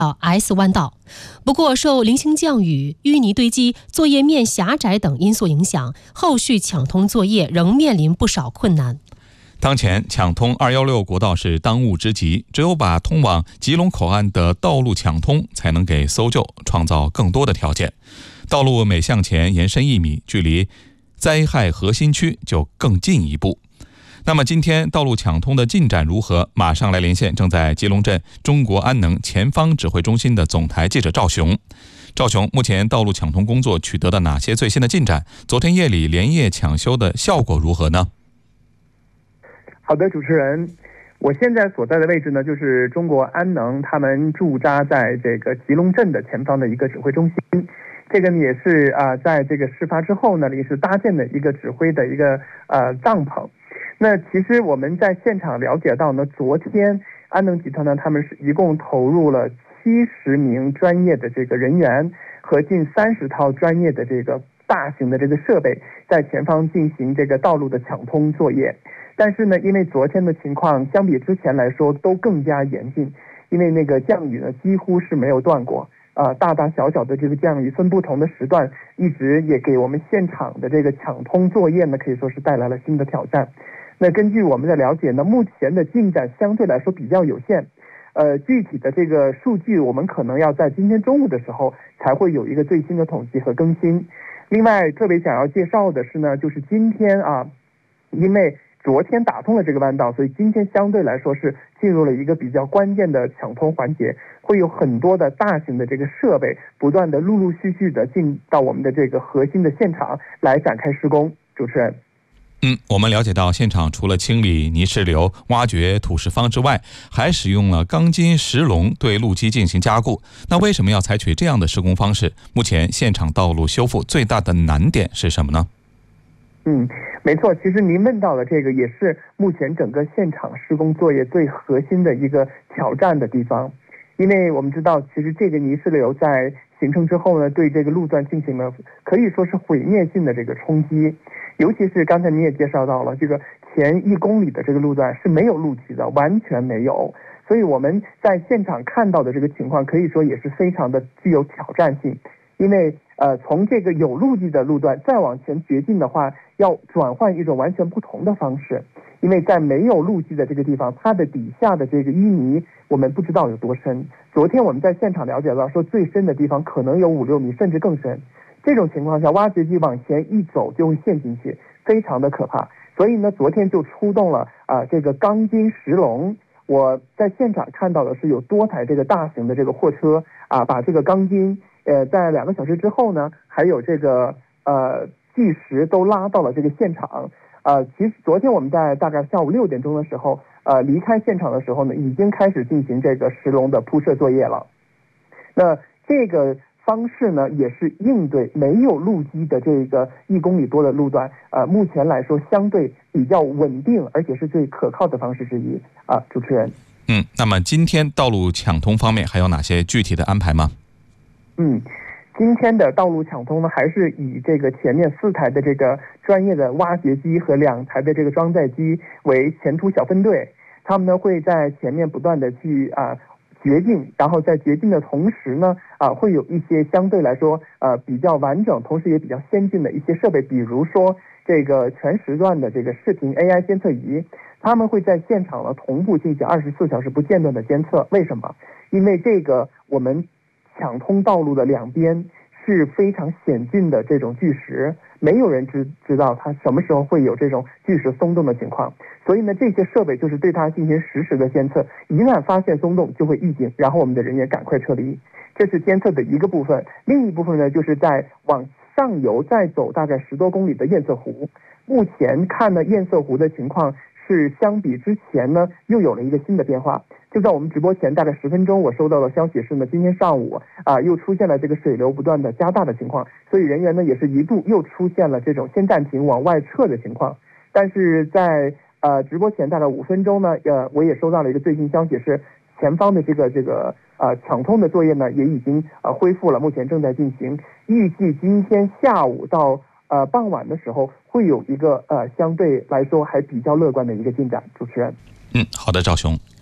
S 弯道。不过，受零星降雨、淤泥堆积、作业面狭窄等因素影响，后续抢通作业仍面临不少困难。 当前抢通216国道是当务之急，只有把通往吉隆口岸的道路抢通，才能给搜救创造更多的条件。道路每向前延伸1米，距离灾害核心区就更进一步。那么今天道路抢通的进展如何？马上来连线正在吉隆镇中国安能前方指挥中心的总台记者赵雄。赵雄，目前道路抢通工作取得了哪些最新的进展？昨天夜里连夜抢修的效果如何呢？ 好的，主持人，我现在所在的位置呢，就是中国安能他们驻扎在这个吉隆镇的前方的一个指挥中心。这个也是在这个事发之后呢，临时搭建的一个指挥的一个帐篷。那其实我们在现场了解到呢，昨天安能集团呢，他们是一共投入了70名专业的这个人员和近30套专业的这个大型的这个设备，在前方进行这个道路的抢通作业。但是呢，因为昨天的情况相比之前来说都更加严峻，因为那个降雨呢几乎是没有断过，大大小小的这个降雨分不同的时段，一直也给我们现场的这个抢通作业呢可以说是带来了新的挑战。那根据我们的了解呢，目前的进展相对来说比较有限，具体的这个数据我们可能要在今天中午的时候才会有一个最新的统计和更新。另外特别想要介绍的是呢，就是今天因为昨天打通了这个弯道，所以今天相对来说是进入了一个比较关键的抢通环节，会有很多的大型的这个设备不断的陆陆续续的进到我们的这个核心的现场来展开施工。主持人， 我们了解到现场除了清理泥石流、挖掘土石方之外，还使用了钢筋石笼对路基进行加固。那为什么要采取这样的施工方式？目前现场道路修复最大的难点是什么呢？ 没错，其实您问到的这个也是目前整个现场施工作业最核心的一个挑战的地方。因为我们知道，其实这个泥石流在形成之后呢，对这个路段进行了可以说是毁灭性的这个冲击。尤其是刚才您也介绍到了，这个前1公里的这个路段是没有路基的，完全没有。所以我们在现场看到的这个情况可以说也是非常的具有挑战性。因为从这个有路基的路段再往前掘进的话，要转换一种完全不同的方式。因为在没有路基的这个地方，它的底下的这个淤泥我们不知道有多深。昨天我们在现场了解到说，最深的地方可能有5-6米，甚至更深。这种情况下，挖掘机往前一走就会陷进去，非常的可怕。所以呢，昨天就出动了这个钢筋石笼。我在现场看到的是有多台这个大型的这个货车把这个钢筋在2个小时之后呢，还有这个巨石都拉到了这个现场。其实昨天我们在大概下午6点钟的时候离开现场的时候呢，已经开始进行这个石笼的铺设作业了。那这个方式呢，也是应对没有路基的这个1公里多的路段，目前来说相对比较稳定，而且是最可靠的方式之一。主持人， 那么今天道路抢通方面还有哪些具体的安排吗？ 今天的道路抢通呢，还是以这个前面4台的这个专业的挖掘机和2台的这个装载机为前突小分队，他们呢会在前面不断的去掘进，然后在掘进的同时呢，会有一些相对来说比较完整，同时也比较先进的一些设备，比如说这个全时段的这个视频 AI 监测仪，他们会在现场呢同步进行24小时不间断的监测。为什么？因为这个我们抢通道路的2边是非常险峻的这种巨石，没有人知道它什么时候会有这种巨石松动的情况，所以呢，这些设备就是对它进行实时的监测，一旦发现松动就会预警，然后我们的人员赶快撤离。这是监测的一个部分。另一部分呢，就是在往上游再走大概10多公里的堰塞湖。目前看呢，堰塞湖的情况是相比之前呢又有了一个新的变化。就在我们直播前大概10分钟，我收到的消息是呢，今天上午又出现了这个水流不断的加大的情况，所以人员呢也是一度又出现了这种先暂停往外撤的情况。但是在直播前大概5分钟呢，我也收到了一个最新消息，是前方的这个抢通的作业呢也已经恢复了，目前正在进行，预计今天下午到傍晚的时候会有一个相对来说还比较乐观的一个进展。主持人， 好的，赵雄。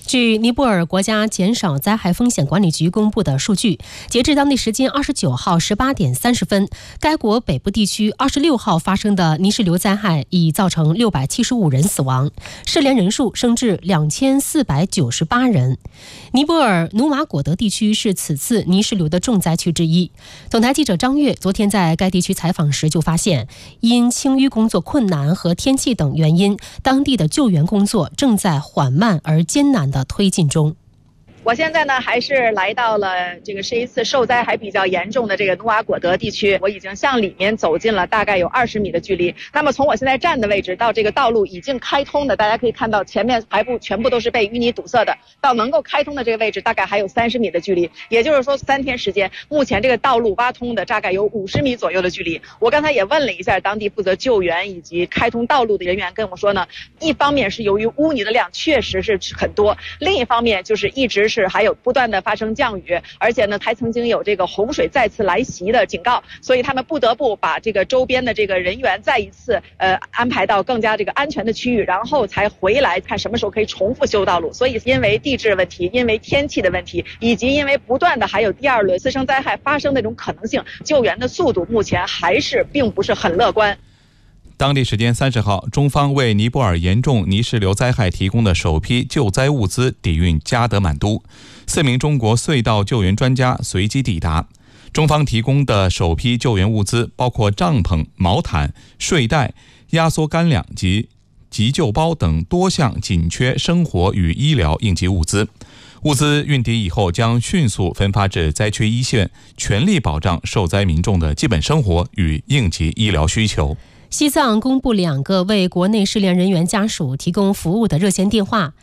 据尼泊尔国家减少灾害风险管理局公布的数据，截至当地时间29号18点30分，该国北部地区26号发生的泥石流灾害已造成675人死亡，失联人数升至2498人。尼泊尔努瓦果德地区是此次泥石流的重灾区之一。总台记者张悦昨天在该地区采访时就发现，因清淤工作困难和天气等原因，当地的救援工作正在缓慢而艰难的推进中。 我现在呢还是来到了这个是一次受灾还比较严重的这个努瓦果德地区，我已经向里面走进了大概有20米的距离。那么从我现在站的位置到这个道路已经开通的，大家可以看到前面排布全部都是被淤泥堵塞的，到能够开通的这个位置大概还有30米的距离，也就是说3天时间，目前这个道路挖通的大概有50米左右的距离。我刚才也问了一下当地负责救援以及开通道路的人员，跟我说呢，一方面是由于污泥的量确实是很多，另一方面就是一直是还有不断的发生降雨，而且呢还曾经有这个洪水再次来袭的警告，所以他们不得不把这个周边的这个人员再一次安排到更加这个安全的区域，然后才回来看什么时候可以重复修道路。所以因为地质问题，因为天气的问题，以及因为不断的还有第2轮次生灾害发生的这种可能性，救援的速度目前还是并不是很乐观。 当地时间30号，中方为尼泊尔严重泥石流灾害提供的首批救灾物资抵运加德满都，4名中国隧道救援专家随即抵达。中方提供的首批救援物资包括帐篷、毛毯、睡袋、压缩干粮及急救包等多项紧缺生活与医疗应急物资。物资运抵以后将迅速分发至灾区一线，全力保障受灾民众的基本生活与应急医疗需求。 西藏公布2个为国内失联人员家属提供服务的热线电话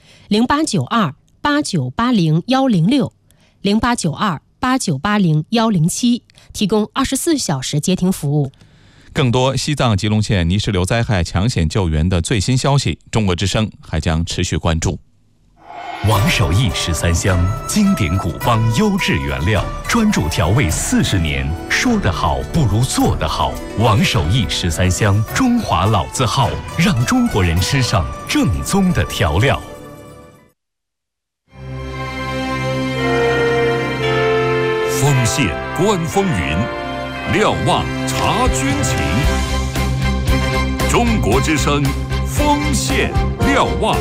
：0892-8980-106、0892-8980-107，提供24小时接听服务。 更多西藏吉隆县泥石流灾害抢险救援的最新消息，中国之声还将持续关注。 王守义13香，经典古方，优质原料，专注调味40年，说得好不如做得好。王守义13香，中华老字号，让中国人吃上正宗的调料。 丰县观风云，瞭望察军情。中国之声，丰县瞭望。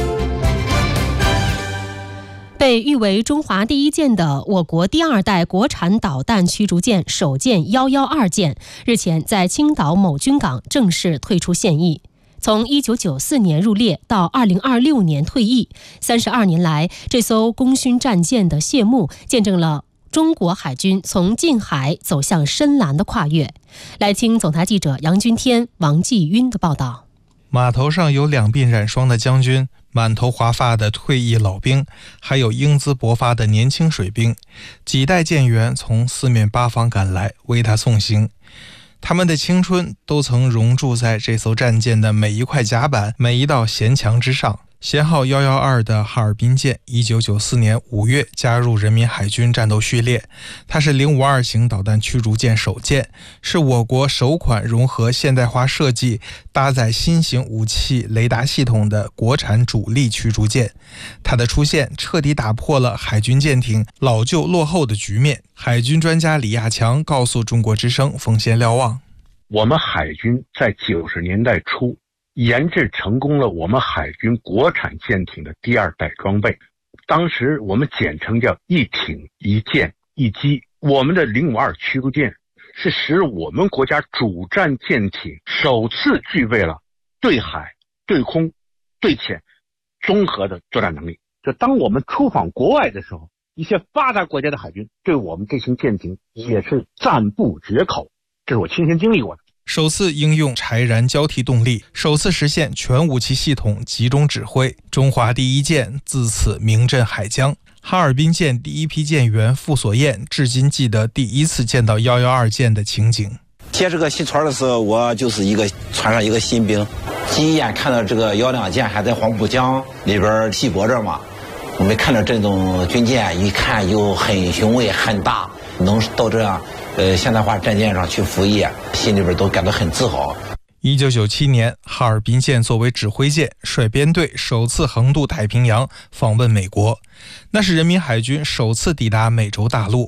被誉为中华第一舰的我国第2代国产导弹驱逐舰首舰112舰，日前在青岛某军港正式退出现役。从1994年入列到2026年退役，32年来，这艘功勋战舰的谢幕，见证了中国海军从近海走向深蓝的跨越。来听总台记者杨君天、王继晕的报道。 码头上有2鬓染霜的将军，满头华发的退役老兵，还有英姿勃发的年轻水兵，几代舰员从4面8方赶来为他送行。他们的青春都曾熔铸在这艘战舰的每一块甲板、每一道舷墙之上。舷号112的哈尔滨舰1994年5月加入人民海军战斗序列，它是052型导弹驱逐舰首舰，是我国首款融合现代化设计、搭载新型武器雷达系统的国产主力驱逐舰。它的出现彻底打破了海军舰艇老旧落后的局面。海军专家李亚强告诉中国之声丰县瞭望， 我们海军在90年代初研制成功了我们海军国产舰艇的第2代装备，当时我们简称叫一艇一舰一机。我们的052驱逐舰是使我们国家主战舰艇首次具备了对海、对空、对潜综合的作战能力。就当我们出访国外的时候，一些发达国家的海军对我们这型舰艇也是赞不绝口，这是我亲身经历过的。 首次应用柴燃交替动力，首次实现全武器系统集中指挥，中华第一舰自此名震海疆。哈尔滨舰第1批舰员傅所燕至今记得第1次见到112舰的情景。 接这个新船的时候，我就是船上一个新兵，第一眼看到这个112舰还在黄浦江里边戏泊着嘛，我们看到这种军舰，一看又很雄伟很大，能到这样现代化战舰上去服役，心里边都感到很自豪。 1997年，哈尔滨舰作为指挥舰，率编队首次横渡太平洋，访问美国。那是人民海军首次抵达美洲大陆，